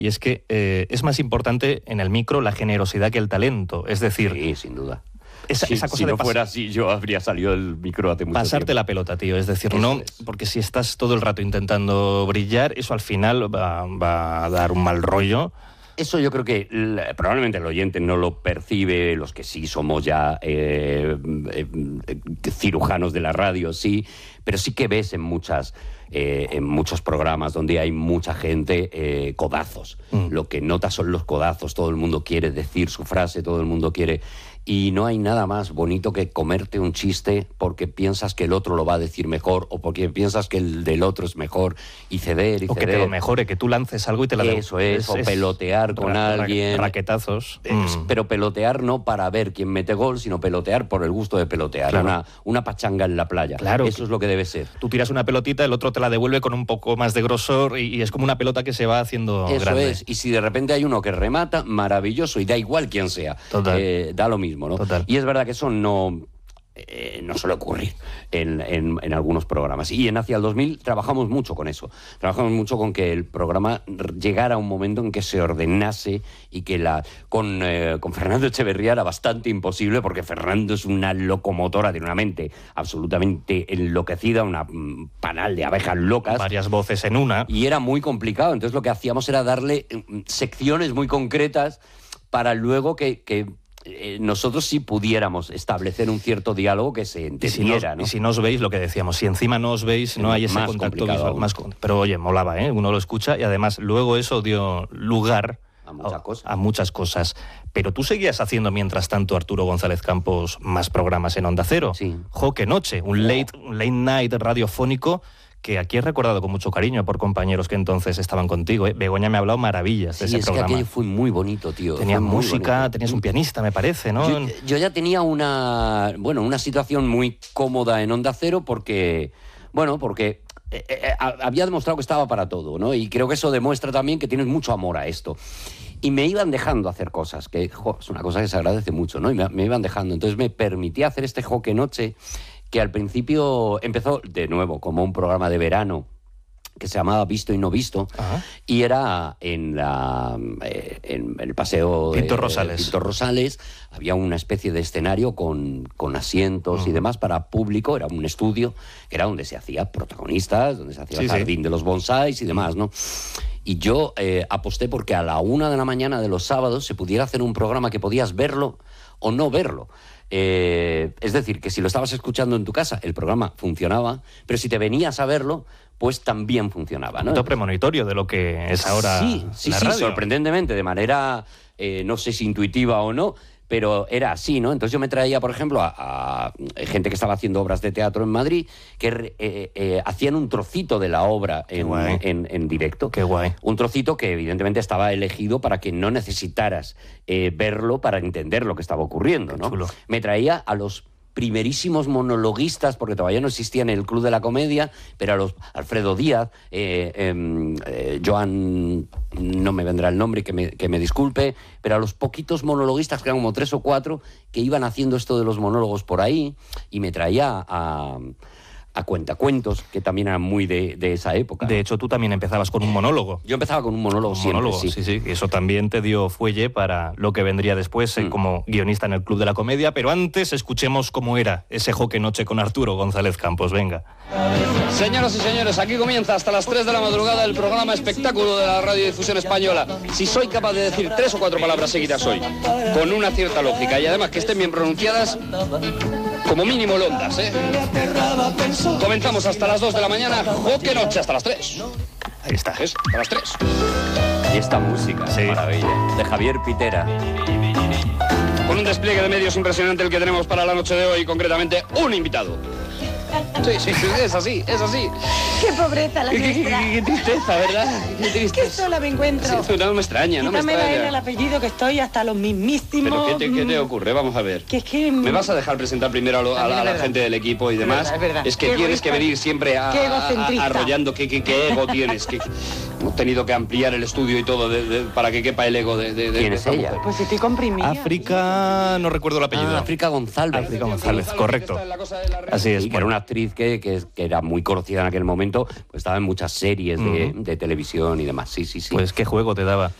y es que es más importante en el micro la generosidad que el talento. Es decir... Sí, sin duda. Esa cosa si de no fuera así, yo habría salido del micro hace mucho pasarte tiempo. la pelota, tío. Es decir, Eso no, es. porque si estás todo el rato intentando brillar, eso al final va a dar un mal rollo. Eso yo creo que probablemente el oyente no lo percibe, los que sí somos ya cirujanos de la radio, sí, pero sí que ves en muchos programas donde hay mucha gente, codazos. Lo que notas son los codazos, todo el mundo quiere decir su frase, todo el mundo quiere... Y no hay nada más bonito que comerte un chiste porque piensas que el otro lo va a decir mejor o porque piensas que el del otro es mejor y ceder y o ceder. que te lo mejore, que tú lances algo y te la devuelvan. Eso es, o pelotear con alguien. Raquetazos. Pero pelotear no para ver quién mete gol, sino pelotear por el gusto de pelotear. Claro. Una pachanga en la playa. Claro. Eso es lo que debe ser. Tú tiras una pelotita, el otro te la devuelve con un poco más de grosor y es como una pelota que se va haciendo Eso grande. es. Y si de repente hay uno que remata, maravilloso, y da igual quién sea. Total. Da lo mismo, ¿no? Total. Y es verdad que eso no suele ocurrir en algunos programas. Y en Hacia el 2000 trabajamos mucho con eso. Trabajamos mucho con que el programa llegara a un momento en que se ordenase y que con Fernando Echeverría era bastante imposible porque Fernando es una locomotora, tiene una mente absolutamente enloquecida, un panal de abejas locas. Varias voces en una. Y era muy complicado. Entonces lo que hacíamos era darle secciones muy concretas para luego que nosotros sí pudiéramos establecer un cierto diálogo que se entendiera, ¿no? Y si no os veis, lo que decíamos, si encima no os veis, no hay ese más contacto complicado visual. Pero oye, molaba, ¿eh? Uno lo escucha y además luego eso dio lugar a muchas cosas. Pero tú seguías haciendo, mientras tanto, Arturo González Campos, más programas en Onda Cero. Sí. Jo, qué noche, un late night radiofónico que aquí he recordado con mucho cariño por compañeros que entonces estaban contigo. Begoña me ha hablado maravillas de ese programa. Que aquello fue muy bonito, tío. Tenía música, tenías un pianista, me parece, ¿no? Yo ya tenía una situación muy cómoda en Onda Cero porque había demostrado que estaba para todo, ¿no? Y creo que eso demuestra también que tienes mucho amor a esto. Y me iban dejando hacer cosas, que es una cosa que se agradece mucho, ¿no? Y me iban dejando. Entonces me permitía hacer este Joque Noche, que al principio empezó de nuevo como un programa de verano que se llamaba Visto y No Visto. Ajá. Y era en el paseo Pintor Rosales. Pintor Rosales. Había una especie de escenario con asientos y demás para público. Era un estudio, que era donde se hacía protagonistas, donde se hacía el jardín de los bonsáis y demás, ¿no? Y yo aposté porque a la 1 de la mañana de los sábados se pudiera hacer un programa que podías verlo o no verlo. Es decir, que si lo estabas escuchando en tu casa, el programa funcionaba, pero si te venías a verlo, pues también funcionaba, ¿no? Un premonitorio de lo que es ahora la radio. Sorprendentemente, de manera, no sé si intuitiva o no, pero era así, ¿no? Entonces yo me traía, por ejemplo, a gente que estaba haciendo obras de teatro en Madrid, que hacían un trocito de la obra en directo. Qué guay. Un trocito que evidentemente estaba elegido para que no necesitaras verlo para entender lo que estaba ocurriendo, ¿no? Chulo. Me traía a los primerísimos monologuistas, porque todavía no existía en el Club de la Comedia, pero a los Alfredo Díaz, Joan, no me vendrá el nombre, que me disculpe, pero a los poquitos monologuistas, que eran como 3 o 4, que iban haciendo esto de los monólogos por ahí, y me traía a Cuentacuentos, que también eran muy de esa época. De hecho, tú también empezabas con un monólogo. Yo empezaba con un monólogo siempre, sí. Eso también te dio fuelle para lo que vendría después como guionista en el Club de la Comedia, pero antes escuchemos cómo era ese Joque Noche con Arturo González Campos. Venga. Señoras y señores, aquí comienza hasta las 3 de la madrugada el programa espectáculo de la radiodifusión española. Si soy capaz de decir 3 o 4 palabras seguidas hoy, con una cierta lógica y además que estén bien pronunciadas, como mínimo londas, ¿eh? Comenzamos hasta las 2 de la mañana, Joque Noche hasta las 3. Ahí está. ¿Es? A las 3. Y esta música, maravilla, de Javier Pitera. Con un despliegue de medios impresionante el que tenemos para la noche de hoy, concretamente un invitado. Sí, es así. Qué pobreza la nuestra. Qué tristeza, ¿verdad? Qué tristeza. Qué sola me encuentro. Sí, no me extraña, no me Quítame la extraña. N el apellido, que estoy hasta los mismísimos. ¿Pero qué te ocurre? Vamos a ver. Que es que... ¿Me vas a dejar presentar primero a la gente del equipo y demás? Es verdad. Es que tienes que venir siempre egocentrista. arrollando qué ego tienes. Hemos tenido que ampliar el estudio y todo para que quepa el ego de ¿Quién es ella? Pues estoy comprimida. África, no recuerdo el apellido. África González. África González, correcto. Así es. Sí, que era una actriz que era muy conocida en aquel momento momento pues estaba en muchas series de televisión y demás. Sí. Pues qué juego te daba.